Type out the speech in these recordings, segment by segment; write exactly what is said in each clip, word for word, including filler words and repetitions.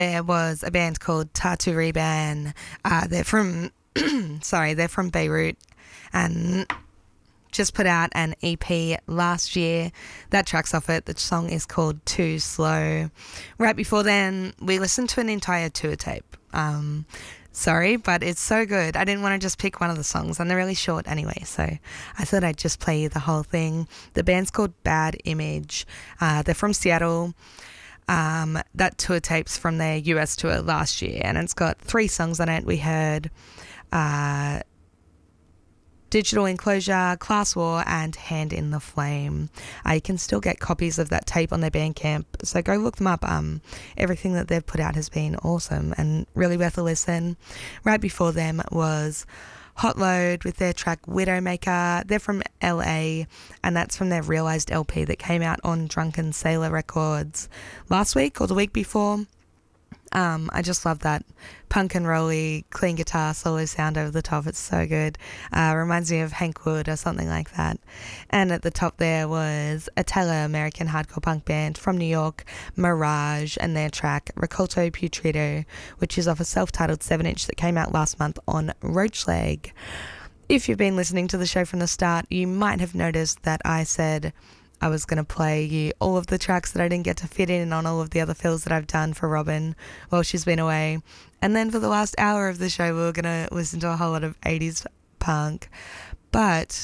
There was a band called Tatu Reban. Uh, they're from, sorry, they're from Beirut and just put out an E P last year. That track's off it. The song is called Too Slow. Right before then, we listened to an entire tour tape. Um, sorry, but it's so good. I didn't want to just pick one of the songs, and they're really short anyway, so I thought I'd just play you the whole thing. The band's called Bad Image. Uh, they're from Seattle. Um, that tour tape's from their U S tour last year, and it's got three songs on it. We heard uh, Digital Enclosure, Class War, and Hand in the Flame. Uh, you can still get copies of that tape on their Bandcamp, so go look them up. Um, everything that they've put out has been awesome and really worth a listen. Right before them was Hot Load with their track Widowmaker. They're from L A, and that's from their Realised L P that came out on Drunken Sailor Records last week or the week before. Um, I just love that punk and rolly, clean guitar solo sound over the top. It's so good. Uh, reminds me of Hank Wood or something like that. And at the top there was a Italo-American hardcore punk band from New York, Mirage, and their track Raccolto Putredo, which is off a self-titled seven inch that came out last month on Roachleg. If you've been listening to the show from the start, you might have noticed that I said I was going to play you all of the tracks that I didn't get to fit in on all of the other fills that I've done for Robin while she's been away. And then for the last hour of the show, we were going to listen to a whole lot of eighties punk. But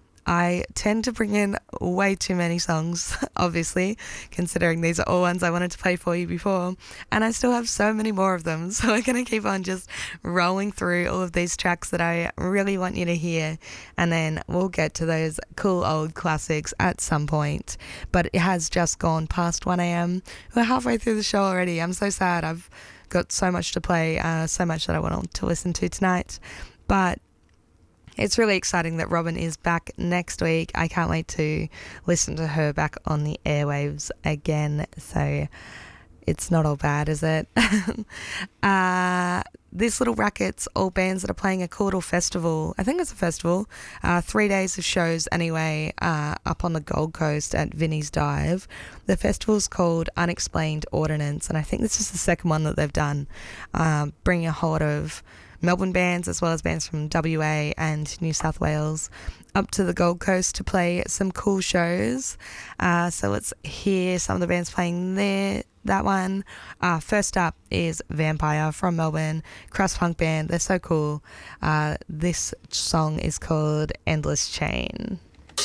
I tend to bring in way too many songs, obviously, considering these are all ones I wanted to play for you before. And I still have so many more of them. So we're going to keep on just rolling through all of these tracks that I really want you to hear. And then we'll get to those cool old classics at some point. But it has just gone past one a.m. We're halfway through the show already. I'm so sad. I've got so much to play, uh, so much that I want to listen to tonight. But it's really exciting that Robin is back next week. I can't wait to listen to her back on the airwaves again. So it's not all bad, is it? uh, this little bracket's all bands that are playing a cool little festival. I think it's a festival. Uh, three days of shows anyway, uh, up on the Gold Coast at Vinnie's Dive. The festival's called Unexplained Ordinance, and I think this is the second one that they've done, uh, bringing a whole lot of Melbourne bands as well as bands from W A and New South Wales up to the Gold Coast to play some cool shows. Uh, so let's hear some of the bands playing there. That one. Uh, first up is Vampire from Melbourne, crust punk band. They're so cool. Uh, this song is called Endless Chain.